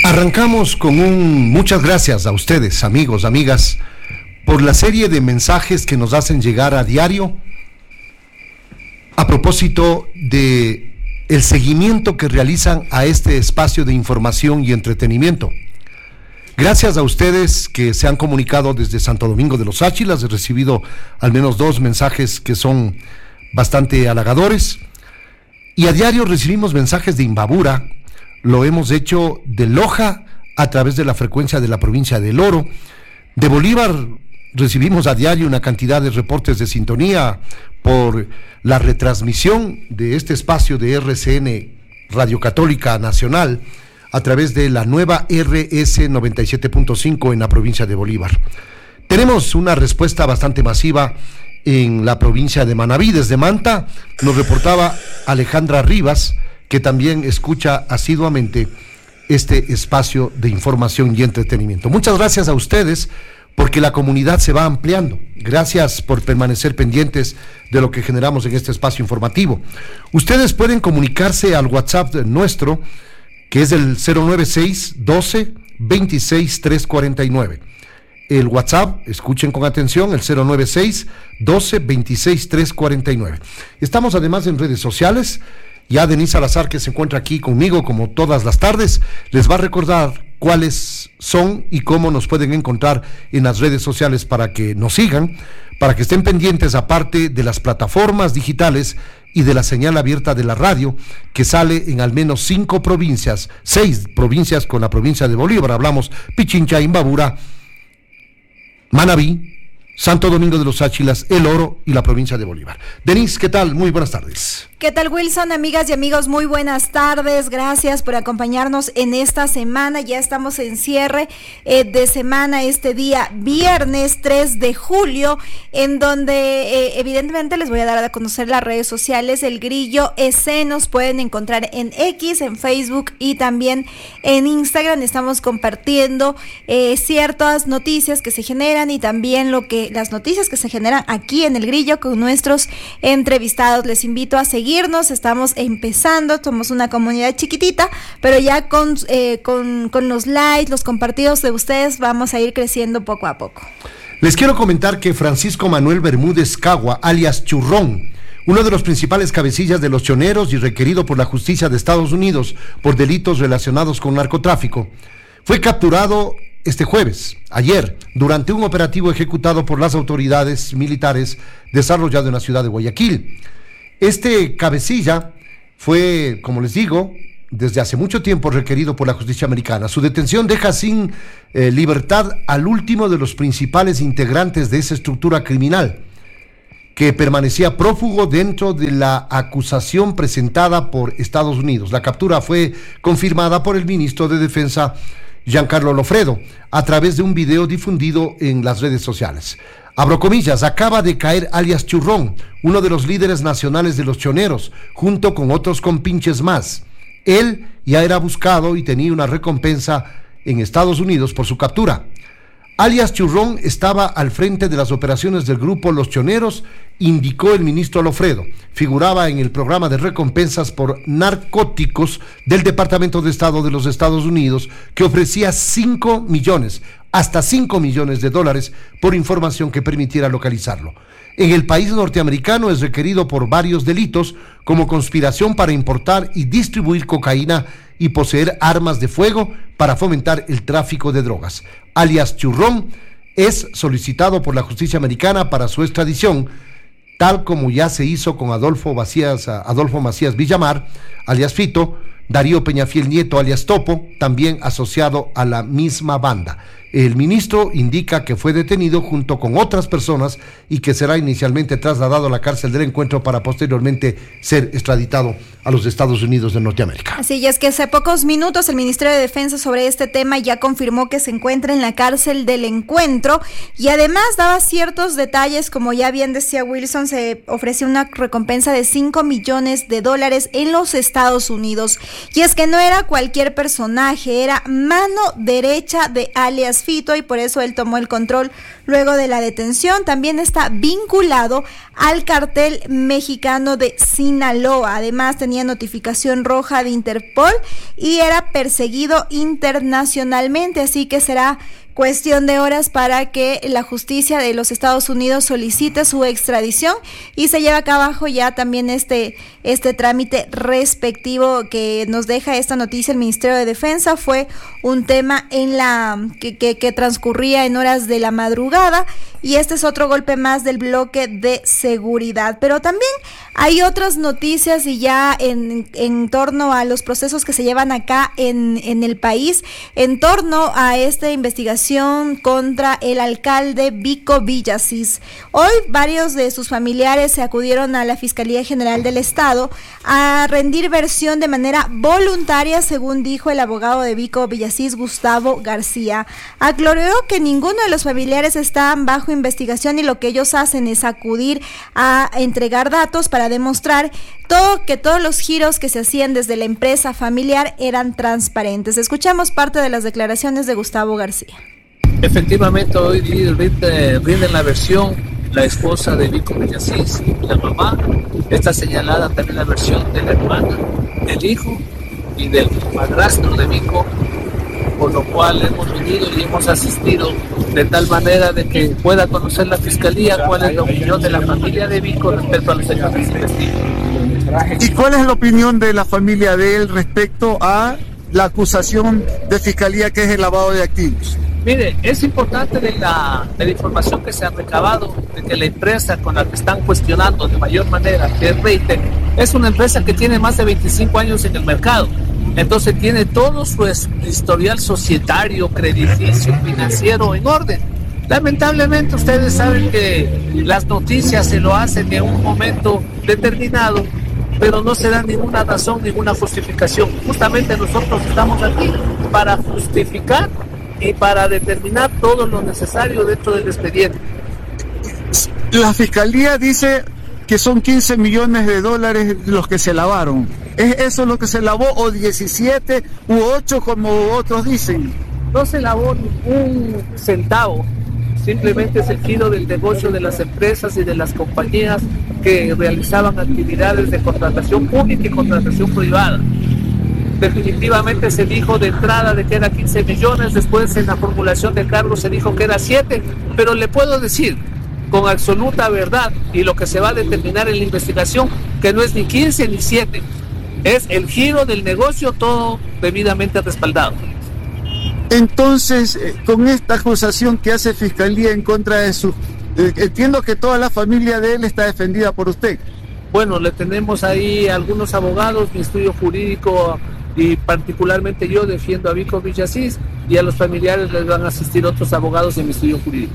Arrancamos con muchas gracias a ustedes, amigos, amigas, por la serie de mensajes que nos hacen llegar a diario a propósito de el seguimiento que realizan a este espacio de información y entretenimiento. Gracias a ustedes que se han comunicado desde Santo Domingo de los Áchilas. He recibido al menos 2 mensajes que son bastante halagadores. Y a diario recibimos mensajes de Imbabura. Lo hemos hecho de Loja a través de la frecuencia de la provincia del Oro. De Bolívar recibimos a diario una cantidad de reportes de sintonía por la retransmisión de este espacio de RCN Radio Católica Nacional a través de la nueva RS 97.5 en la provincia de Bolívar. Tenemos una respuesta bastante masiva en la provincia de Manabí. Desde Manta nos reportaba Alejandra Rivas, que también escucha asiduamente este espacio de información y entretenimiento. Muchas gracias a ustedes, porque la comunidad se va ampliando. Gracias por permanecer pendientes de lo que generamos en este espacio informativo. Ustedes pueden comunicarse al WhatsApp nuestro, que es el 096 12 26 349. El WhatsApp, escuchen con atención, el 096 12 26 349. Estamos además en redes sociales. Ya Denise Salazar, que se encuentra aquí conmigo como todas las tardes, les va a recordar cuáles son y cómo nos pueden encontrar en las redes sociales para que nos sigan, para que estén pendientes, aparte de las plataformas digitales y de la señal abierta de la radio, que sale en al menos 5 provincias, 6 provincias con la provincia de Bolívar. Hablamos Pichincha, Imbabura, Manabí, Santo Domingo de los Áchilas, El Oro y la provincia de Bolívar. Denise, ¿qué tal? Muy buenas tardes. ¿Qué tal, Wilson? Amigas y amigos, muy buenas tardes. Gracias por acompañarnos en esta semana. Ya estamos en cierre de semana este día, viernes 3 de julio, en donde evidentemente les voy a dar a conocer las redes sociales. El Grillo EC nos pueden encontrar en X, en Facebook y también en Instagram. Estamos compartiendo ciertas noticias que se generan y también las noticias que se generan aquí en El Grillo con nuestros entrevistados. Les invito a seguirnos, estamos empezando, somos una comunidad chiquitita, pero ya con los likes, los compartidos de ustedes vamos a ir creciendo poco a poco. Les quiero comentar que Francisco Manuel Bermúdez Cagua, alias Churrón, uno de los principales cabecillas de los choneros y requerido por la justicia de Estados Unidos por delitos relacionados con narcotráfico, fue capturado este jueves, ayer, durante un operativo ejecutado por las autoridades militares desarrollado en la ciudad de Guayaquil. Este cabecilla fue, como les digo, desde hace mucho tiempo requerido por la justicia americana. Su detención deja sin libertad al último de los principales integrantes de esa estructura criminal, que permanecía prófugo dentro de la acusación presentada por Estados Unidos. La captura fue confirmada por el ministro de Defensa, Giancarlo Lofredo, a través de un video difundido en las redes sociales. Abro comillas: acaba de caer alias Churrón, uno de los líderes nacionales de los choneros, junto con otros compinches más. Él ya era buscado y tenía una recompensa en Estados Unidos por su captura. Alias Churrón estaba al frente de las operaciones del grupo Los Choneros, indicó el ministro Lofredo. Figuraba en el programa de recompensas por narcóticos del Departamento de Estado de los Estados Unidos, que ofrecía hasta 5 millones de dólares por información que permitiera localizarlo. En el país norteamericano es requerido por varios delitos, como conspiración para importar y distribuir cocaína y poseer armas de fuego para fomentar el tráfico de drogas. Alias Churrón es solicitado por la justicia americana para su extradición, tal como ya se hizo con Adolfo Macías Villamar, alias Fito, Darío Peñafiel Nieto, alias Topo, también asociado a la misma banda. El ministro indica que fue detenido junto con otras personas y que será inicialmente trasladado a la cárcel del Encuentro para posteriormente ser extraditado a los Estados Unidos de Norteamérica. Así es que hace pocos minutos el Ministerio de Defensa sobre este tema ya confirmó que se encuentra en la cárcel del Encuentro y además daba ciertos detalles, como ya bien decía Wilson, se ofreció una recompensa de 5 millones de dólares en los Estados Unidos. Y es que no era cualquier personaje, era mano derecha de alias alias Fito, y por eso él tomó el control luego de la detención. También está vinculado al cartel mexicano de Sinaloa. Además tenía notificación roja de Interpol y era perseguido internacionalmente, así que será cuestión de horas para que la justicia de los Estados Unidos solicite su extradición y se lleve a cabo ya también este trámite respectivo que nos deja esta noticia el Ministerio de Defensa. Fue un tema que transcurría en horas de la madrugada, y este es otro golpe más del bloque de seguridad. Pero también hay otras noticias, y ya en torno a los procesos que se llevan acá en el país, en torno a esta investigación contra el alcalde Vico Villasís. Hoy varios de sus familiares se acudieron a la Fiscalía General del Estado a rendir versión de manera voluntaria, según dijo el abogado de Vico Villasís, Gustavo García. Aclaró que ninguno de los familiares están bajo investigación y lo que ellos hacen es acudir a entregar datos para demostrar que todos los giros que se hacían desde la empresa familiar eran transparentes. Escuchamos parte de las declaraciones de Gustavo García. Efectivamente, hoy rinden la versión la esposa de Vico Villasís, la mamá. Está señalada también la versión de la hermana, del hijo y del madrastro de Vico, por lo cual hemos venido y hemos asistido de tal manera de que pueda conocer la Fiscalía cuál es la opinión de la familia de Vico respecto a los hechos que se investigan. ¿Y cuál es la opinión de la familia de él respecto a la acusación de Fiscalía, que es el lavado de activos? Mire, es importante de la información que se ha recabado de que la empresa con la que están cuestionando de mayor manera, que es Reitec, es una empresa que tiene más de 25 años en el mercado. Entonces tiene todo su historial societario, crediticio, financiero en orden. Lamentablemente ustedes saben que las noticias se lo hacen en un momento determinado, pero no se da ninguna razón, ninguna justificación. Justamente nosotros estamos aquí para justificar y para determinar todo lo necesario dentro del expediente. La Fiscalía dice que son 15 millones de dólares los que se lavaron. ¿Es eso lo que se lavó, o 17 u 8 como otros dicen? No se lavó ningún centavo, simplemente es el giro del negocio de las empresas y de las compañías que realizaban actividades de contratación pública y contratación privada. Definitivamente se dijo de entrada de que era 15 millones, después en la formulación de cargo se dijo que era 7, pero le puedo decir con absoluta verdad, y lo que se va a determinar en la investigación, que no es ni 15 ni 7, es el giro del negocio, todo debidamente respaldado. Entonces, con esta acusación que hace Fiscalía en contra de su... entiendo que toda la familia de él está defendida por usted. Bueno, le tenemos ahí algunos abogados, mi estudio jurídico, y particularmente yo defiendo a Vico Villasís, y a los familiares les van a asistir otros abogados en mi estudio jurídico.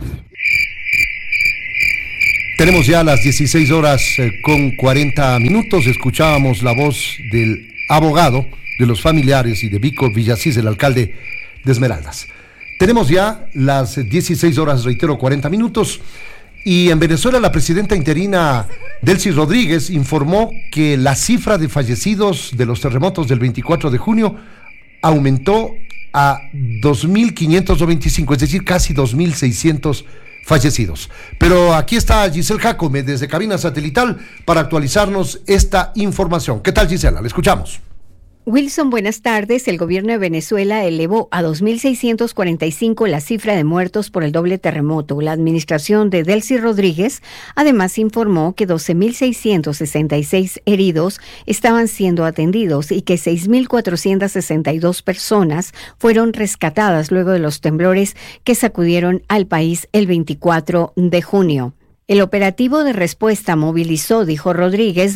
Tenemos ya las 16 horas con 40 minutos. Escuchábamos la voz del abogado, de los familiares y de Vico Villasís, el alcalde de Esmeraldas. Tenemos ya las 16 horas, reitero, 40 minutos. Y en Venezuela la presidenta interina Delcy Rodríguez informó que la cifra de fallecidos de los terremotos del 24 de junio aumentó a 2.525, es decir, casi 2.600 fallecidos. Pero aquí está Giselle Jacome desde Cabina Satelital para actualizarnos esta información. ¿Qué tal, Gisela? Le escuchamos. Wilson, buenas tardes. El gobierno de Venezuela elevó a 2.645 la cifra de muertos por el doble terremoto. La administración de Delcy Rodríguez además informó que 12.666 heridos estaban siendo atendidos y que 6.462 personas fueron rescatadas luego de los temblores que sacudieron al país el 24 de junio. El operativo de respuesta movilizó, dijo Rodríguez,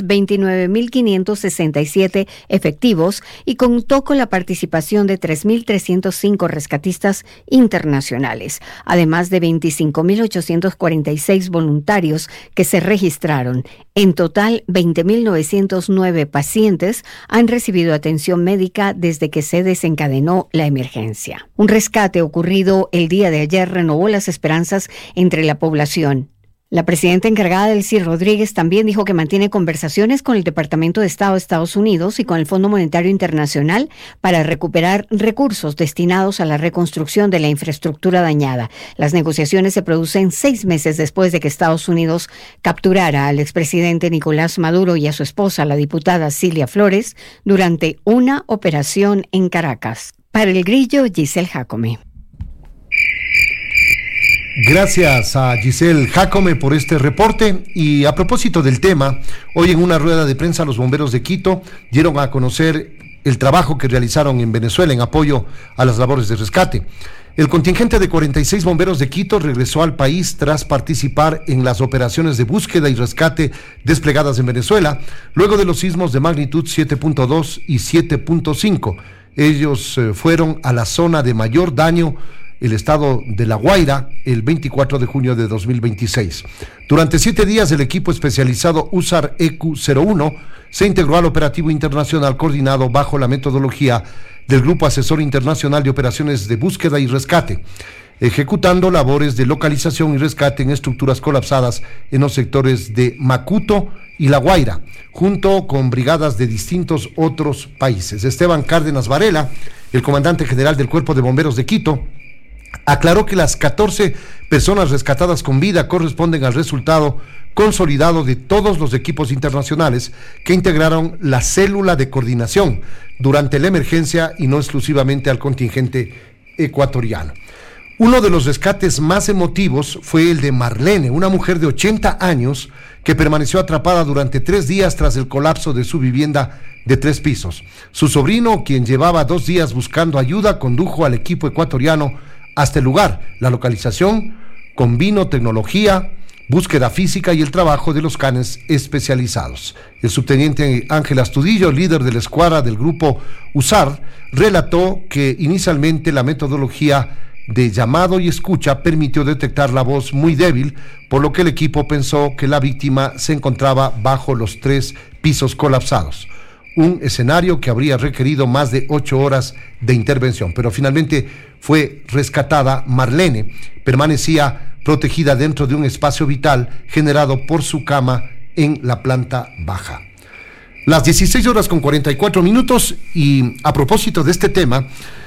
29.567 efectivos y contó con la participación de 3.305 rescatistas internacionales, además de 25.846 voluntarios que se registraron. En total, 20.909 pacientes han recibido atención médica desde que se desencadenó la emergencia. Un rescate ocurrido el día de ayer renovó las esperanzas entre la población. La presidenta encargada, Delcy Rodríguez, también dijo que mantiene conversaciones con el Departamento de Estado de Estados Unidos y con el Fondo Monetario Internacional para recuperar recursos destinados a la reconstrucción de la infraestructura dañada. Las negociaciones se producen 6 meses después de que Estados Unidos capturara al expresidente Nicolás Maduro y a su esposa, la diputada Cilia Flores, durante una operación en Caracas. Para El Grillo, Giselle Jacome. Gracias a Giselle Jacome por este reporte. Y a propósito del tema, hoy en una rueda de prensa los bomberos de Quito dieron a conocer el trabajo que realizaron en Venezuela en apoyo a las labores de rescate. El contingente de 46 bomberos de Quito regresó al país tras participar en las operaciones de búsqueda y rescate desplegadas en Venezuela, luego de los sismos de magnitud 7.2 y 7.5. Ellos fueron a la zona de mayor daño, el estado de La Guaira, el 24 de junio de 2026. Durante 7 días, el equipo especializado USAR EQ-01 se integró al operativo internacional coordinado bajo la metodología del Grupo Asesor Internacional de Operaciones de Búsqueda y Rescate, ejecutando labores de localización y rescate en estructuras colapsadas en los sectores de Macuto y La Guaira, junto con brigadas de distintos otros países. Esteban Cárdenas Varela, el comandante general del Cuerpo de Bomberos de Quito, aclaró que las 14 personas rescatadas con vida corresponden al resultado consolidado de todos los equipos internacionales que integraron la célula de coordinación durante la emergencia y no exclusivamente al contingente ecuatoriano. Uno de los rescates más emotivos fue el de Marlene, una mujer de 80 años que permaneció atrapada durante 3 días tras el colapso de su vivienda de 3 pisos. Su sobrino, quien llevaba 2 días buscando ayuda, condujo al equipo ecuatoriano hasta el lugar. La localización combinó tecnología, búsqueda física y el trabajo de los canes especializados. El subteniente Ángel Astudillo, líder de la escuadra del grupo USAR, relató que inicialmente la metodología de llamado y escucha permitió detectar la voz muy débil, por lo que el equipo pensó que la víctima se encontraba bajo los 3 pisos colapsados. Un escenario que habría requerido más de 8 horas de intervención, pero finalmente fue rescatada. Marlene permanecía protegida dentro de un espacio vital generado por su cama en la planta baja. Las 16:44, y a propósito de este tema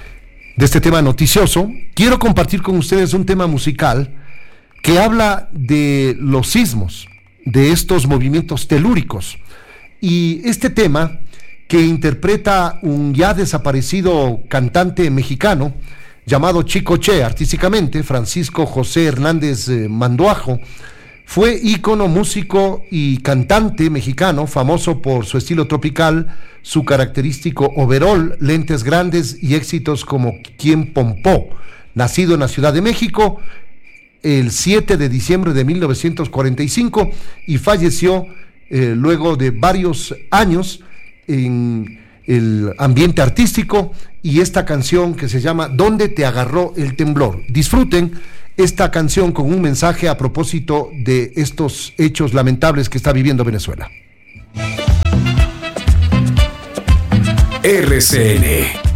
noticioso, quiero compartir con ustedes un tema musical que habla de los sismos, de estos movimientos telúricos, y este tema que interpreta un ya desaparecido cantante mexicano llamado Chico Che, artísticamente Francisco José Hernández Manduajo, fue ícono, músico y cantante mexicano, famoso por su estilo tropical, su característico overol, lentes grandes y éxitos como ¿Quién Pompó? Nacido en la Ciudad de México el 7 de diciembre de 1945 y falleció luego de varios años en el ambiente artístico, y esta canción que se llama ¿Dónde te agarró el temblor? Disfruten esta canción con un mensaje a propósito de estos hechos lamentables que está viviendo Venezuela. RCN